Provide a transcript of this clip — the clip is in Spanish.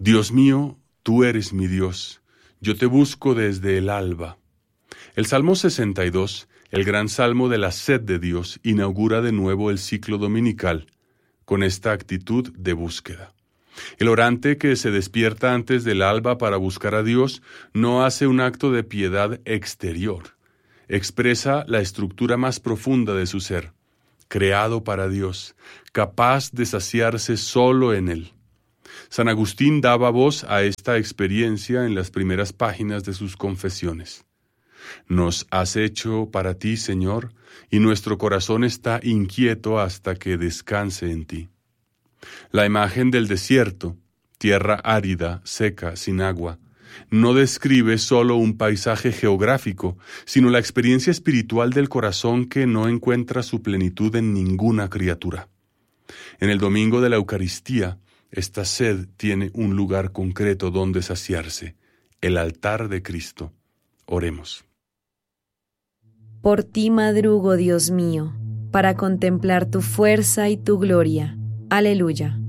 Dios mío, tú eres mi Dios, yo te busco desde el alba. El Salmo 62, el gran salmo de la sed de Dios, inaugura de nuevo el ciclo dominical con esta actitud de búsqueda. El orante que se despierta antes del alba para buscar a Dios no hace un acto de piedad exterior. Expresa la estructura más profunda de su ser, creado para Dios, capaz de saciarse solo en Él. San Agustín daba voz a esta experiencia en las primeras páginas de sus confesiones. Nos has hecho para ti, Señor, y nuestro corazón está inquieto hasta que descanse en ti. La imagen del desierto, tierra árida, seca, sin agua, no describe solo un paisaje geográfico, sino la experiencia espiritual del corazón que no encuentra su plenitud en ninguna criatura. En el domingo de la Eucaristía, esta sed tiene un lugar concreto donde saciarse, el altar de Cristo. Oremos. Por ti madrugo, Dios mío, para contemplar tu fuerza y tu gloria. Aleluya.